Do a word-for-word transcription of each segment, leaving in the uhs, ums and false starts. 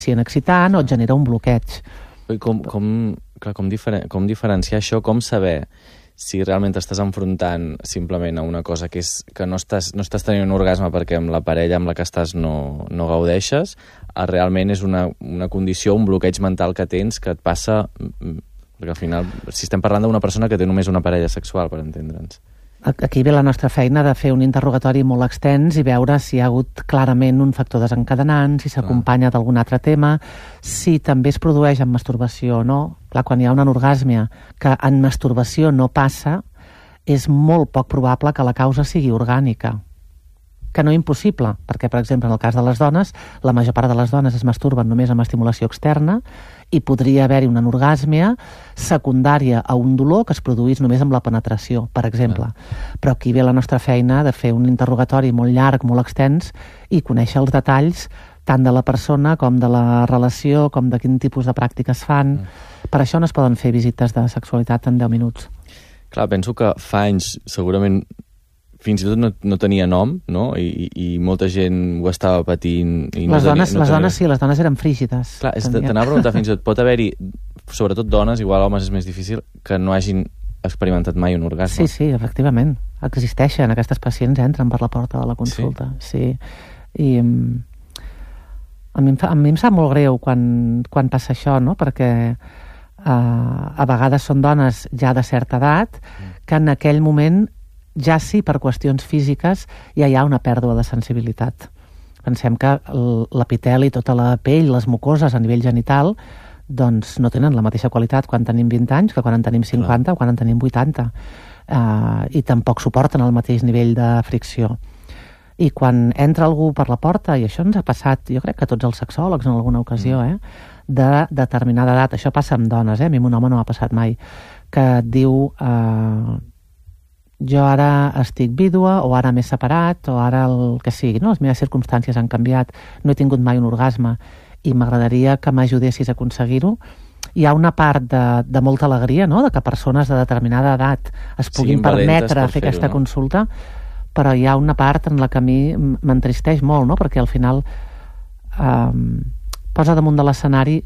excitant o et genera un bloqueig. Com, com, clar, com, diferen, com diferenciar això, com saber si realment t'estàs enfrontant simplement a una cosa que, és, que no, estàs, no estàs tenint un orgasme perquè amb la parella amb la que estàs no, no gaudeixes, realment és una, una condició, un bloqueig mental que tens que et passa... Perquè al final, si estem parlant d'una persona que té només una parella sexual, per entendre'ns. Aquí ve la nostra feina de fer un interrogatori molt extens i veure si hi ha hagut clarament un factor desencadenant, si s'acompanya d'algun altre tema, si també es produeix en masturbació o no. Clar, quan hi ha una anorgàsmia que en masturbació no passa, és molt poc probable que la causa sigui orgànica. Que no impossible, perquè, per exemple, en el cas de les dones, la major part de les dones es masturben només amb estimulació externa i podria haver-hi una anorgàsmia secundària a un dolor que es produís només amb la penetració, per exemple. Ah. Però aquí ve la nostra feina de fer un interrogatori molt llarg, molt extens, i conèixer els detalls tant de la persona com de la relació, com de quin tipus de pràctiques fan. Mm. Per això no es poden fer visites de sexualitat en deu minuts. Clar, penso que fa anys segurament fins i tot no, no tenia nom, no? I, i molta gent ho estava patint. I les no dones, tenia, no les tenia... dones sí, les dones eren frígides. Clar, t'anava a preguntar fins i tot, pot haver-hi, sobretot dones, igual homes és més difícil, que no hagin experimentat mai un orgasme. Sí, sí, efectivament. Existeixen, aquestes pacients entren per la porta de la consulta. Sí. sí. I a mi, em fa, a mi em sap molt greu quan, quan passa això, no? Perquè uh, a vegades són dones ja de certa edat que en aquell moment ja sí, per qüestions físiques, ja hi ha una pèrdua de sensibilitat. Pensem que l'epiteli, tota la pell, les mucoses a nivell genital, doncs no tenen la mateixa qualitat quan tenim vint anys que quan en tenim cinquanta Clar. O quan en tenim vuitanta. Uh, I tampoc suporten el mateix nivell de fricció. I quan entra algú per la porta, i això ens ha passat, jo crec que a tots els sexòlegs en alguna ocasió, eh, de determinada edat, això passa amb dones, eh, a mi amb un home no m'ha passat mai, que et diu... Uh, jo ara estic vídua, o ara m'he separat, o ara el que sigui, no? Les meves circumstàncies han canviat, no he tingut mai un orgasme, i m'agradaria que m'ajudessis a aconseguir-ho. Hi ha una part de, de molta alegria, no?, de que persones de determinada edat es puguin permetre fer aquesta no? consulta, però hi ha una part en la que a mi m'entristeix molt, no?, perquè al final eh, posa damunt de l'escenari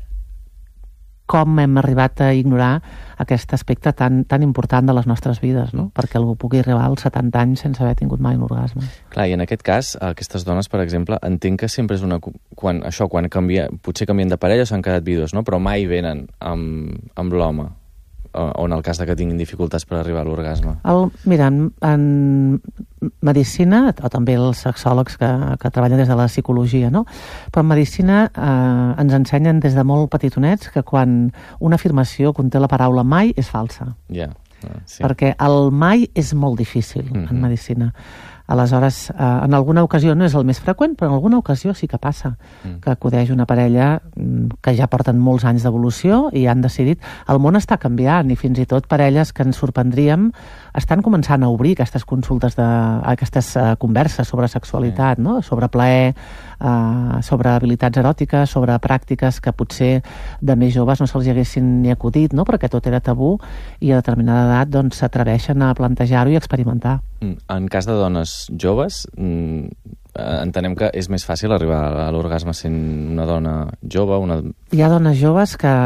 com hem arribat a ignorar aquest aspecte tan, tan important de les nostres vides, no? Perquè algú pugui arribar als setanta anys sense haver tingut mai un orgasme. Clar, i en aquest cas, aquestes dones, per exemple, entenc que sempre és una... Quan, això, quan canvia, potser canvien de parella s'han quedat vídues, no? Però mai venen amb, amb l'home, o en el cas de que tinguin dificultats per arribar a l'orgasme. El, mira, en, en medicina, o també els sexòlegs que, que treballen des de la psicologia, no? Però en medicina eh, ens ensenyen des de molt petitonets que quan una afirmació conté la paraula mai és falsa. Ja, yeah. sí. Perquè el mai és molt difícil mm-hmm. en medicina. Aleshores, eh, en alguna ocasió no és el més freqüent, però en alguna ocasió sí que passa, mm. que acudeix una parella que ja porten molts anys d'evolució i han decidit... El món està canviant i fins i tot parelles que ens sorprendríem estan començant a obrir aquestes consultes, de, aquestes uh, converses sobre sexualitat, mm. no? Sobre plaer, uh, sobre habilitats eròtiques, sobre pràctiques que potser de més joves no se'ls haguessin ni acudit, no? Perquè tot era tabú i a determinada edat doncs, s'atreveixen a plantejar-ho i experimentar. En cas de dones joves, entenem que és més fàcil arribar a l'orgasme sent una dona jove, una... Hi ha dones joves que,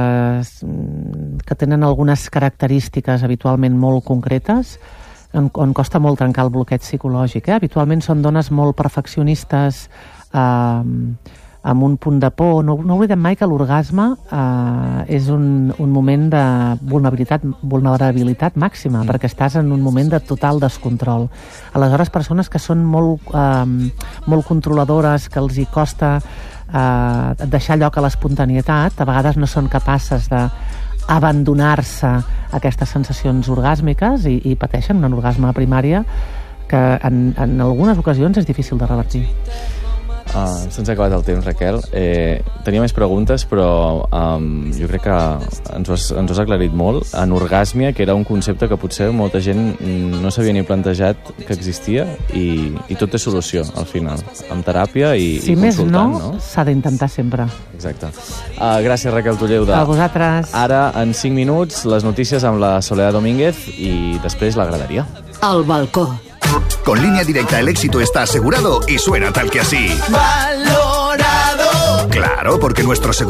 que tenen algunes característiques habitualment molt concretes on, on costa molt trencar el bloqueig psicològic. Eh? Habitualment són dones molt perfeccionistes, eh, amb un punt de por. No, no oblidem mai que l'orgasme eh, és un, un moment de vulnerabilitat, vulnerabilitat màxima, mm. perquè estàs en un moment de total descontrol. Aleshores, persones que són molt, eh, molt controladores, que els hi costa eh, deixar lloc a l'espontanietat, a vegades no són capaces de abandonar-se a aquestes sensacions orgàsmiques i, i pateixen una orgasme primària que en, en algunes ocasions és difícil de revertir. Uh, Se'ns ha acabat el temps, Raquel. Eh, tenia més preguntes, però um, jo crec que ens ho, has, ens ho has aclarit molt. Anorgàsmia, que era un concepte que potser molta gent no s'havia ni plantejat que existia, i, i tot té solució, al final, amb teràpia i, si i consultant, no? Si no? més no, s'ha d'intentar sempre. Exacte. Uh, gràcies, Raquel Tulleuda. A vosaltres. Ara, en cinc minuts, les notícies amb la Soledad Domínguez i després la graderia. Al balcó. Con Línea Directa el éxito está asegurado y suena tal que así. Valorado. Claro, porque nuestro seguro